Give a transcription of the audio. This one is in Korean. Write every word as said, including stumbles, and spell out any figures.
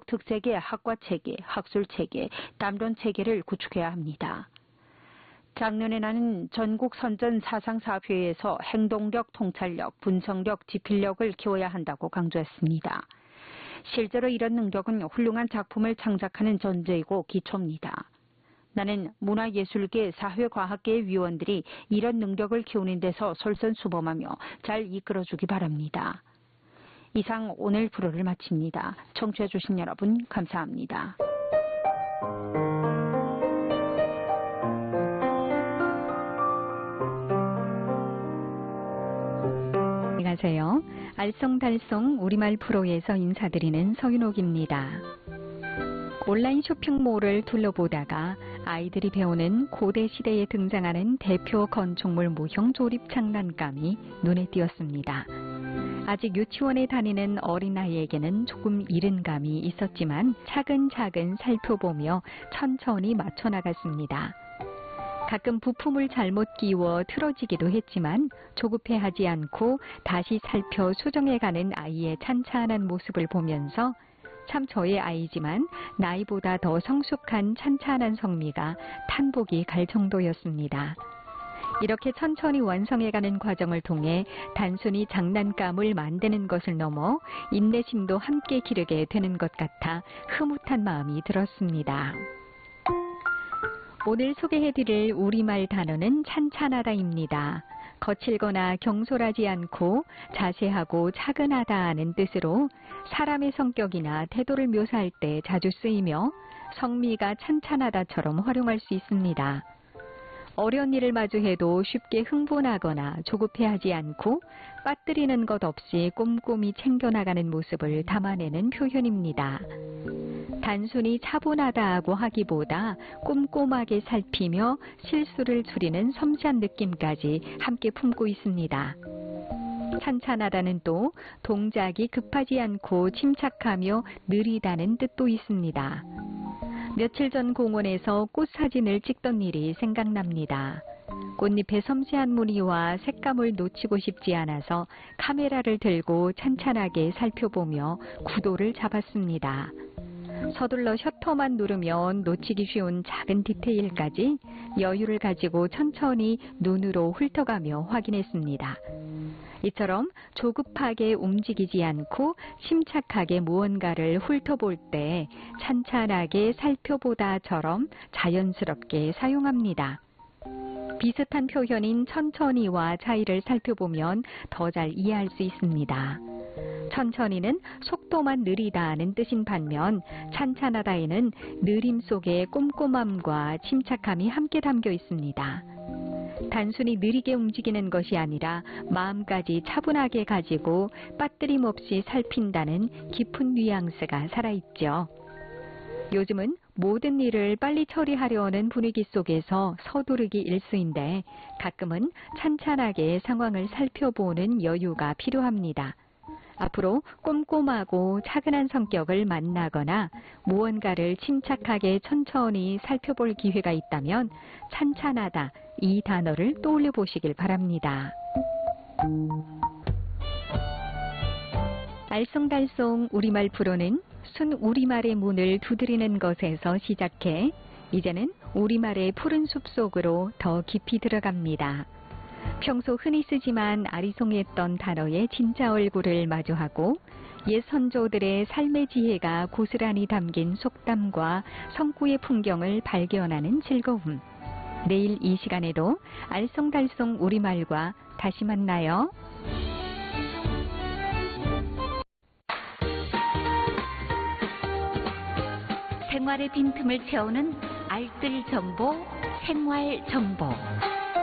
특색의 학과체계, 학술체계, 담론체계를 구축해야 합니다. 작년에 나는 전국 선전 사상사업회의에서 행동력, 통찰력, 분석력, 지필력을 키워야 한다고 강조했습니다. 실제로 이런 능력은 훌륭한 작품을 창작하는 전제이고 기초입니다. 나는 문화예술계, 사회과학계의 위원들이 이런 능력을 키우는 데서 솔선수범하며 잘 이끌어주기 바랍니다. 이상 오늘 프로를 마칩니다. 청취해 주신 여러분 감사합니다. 안녕하세요. 알쏭달쏭 우리말 프로에서 인사드리는 서윤옥입니다. 온라인 쇼핑몰을 둘러보다가 아이들이 배우는 고대 시대에 등장하는 대표 건축물 모형 조립 장난감이 눈에 띄었습니다. 아직 유치원에 다니는 어린아이에게는 조금 이른 감이 있었지만 차근차근 살펴보며 천천히 맞춰나갔습니다. 가끔 부품을 잘못 끼워 틀어지기도 했지만 조급해하지 않고 다시 살펴 수정해가는 아이의 찬찬한 모습을 보면서 참 저의 아이지만 나이보다 더 성숙한 찬찬한 성미가 탄복이 갈 정도였습니다. 이렇게 천천히 완성해가는 과정을 통해 단순히 장난감을 만드는 것을 넘어 인내심도 함께 기르게 되는 것 같아 흐뭇한 마음이 들었습니다. 오늘 소개해드릴 우리말 단어는 찬찬하다입니다. 거칠거나 경솔하지 않고 자세하고 차근하다는 뜻으로 사람의 성격이나 태도를 묘사할 때 자주 쓰이며 성미가 찬찬하다처럼 활용할 수 있습니다. 어려운 일을 마주해도 쉽게 흥분하거나 조급해하지 않고 빠뜨리는 것 없이 꼼꼼히 챙겨나가는 모습을 담아내는 표현입니다. 단순히 차분하다고 하기보다 꼼꼼하게 살피며 실수를 줄이는 섬세한 느낌까지 함께 품고 있습니다. 찬찬하다는 또 동작이 급하지 않고 침착하며 느리다는 뜻도 있습니다. 며칠 전 공원에서 꽃 사진을 찍던 일이 생각납니다. 꽃잎의 섬세한 무늬와 색감을 놓치고 싶지 않아서 카메라를 들고 찬찬하게 살펴보며 구도를 잡았습니다. 서둘러 셔터만 누르면 놓치기 쉬운 작은 디테일까지 여유를 가지고 천천히 눈으로 훑어가며 확인했습니다. 이처럼 조급하게 움직이지 않고 침착하게 무언가를 훑어볼 때 찬찬하게 살펴보다처럼 자연스럽게 사용합니다. 비슷한 표현인 천천히와 차이를 살펴보면 더 잘 이해할 수 있습니다. 천천히는 속도만 느리다는 뜻인 반면 찬찬하다에는 느림 속에 꼼꼼함과 침착함이 함께 담겨 있습니다. 단순히 느리게 움직이는 것이 아니라 마음까지 차분하게 가지고 빠뜨림 없이 살핀다는 깊은 뉘앙스가 살아있죠. 요즘은 모든 일을 빨리 처리하려 하는 분위기 속에서 서두르기 일쑤인데 가끔은 찬찬하게 상황을 살펴보는 여유가 필요합니다. 앞으로 꼼꼼하고 차근한 성격을 만나거나 무언가를 침착하게 천천히 살펴볼 기회가 있다면 찬찬하다 이 단어를 떠올려 보시길 바랍니다. 알쏭달쏭 우리말 프로는 순 우리말의 문을 두드리는 것에서 시작해 이제는 우리말의 푸른 숲속으로 더 깊이 들어갑니다. 평소 흔히 쓰지만 아리송했던 단어의 진짜 얼굴을 마주하고 옛 선조들의 삶의 지혜가 고스란히 담긴 속담과 성구의 풍경을 발견하는 즐거움. 내일 이 시간에도 알쏭달쏭 우리말과 다시 만나요. 생활의 빈틈을 채우는 알뜰 정보, 생활 정보.